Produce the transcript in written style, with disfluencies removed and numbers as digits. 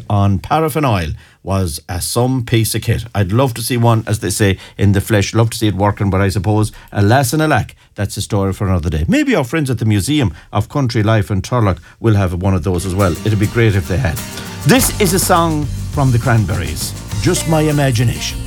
on paraffin oil was some piece of kit. I'd love to see one, as they say, in the flesh. Love to see it working, but I suppose, alas and alack, that's a story for another day. Maybe our friends at the Museum of Country Life in Turlock will have one of those as well. It'd be great if they had. This is a song from the Cranberries, Just My Imagination.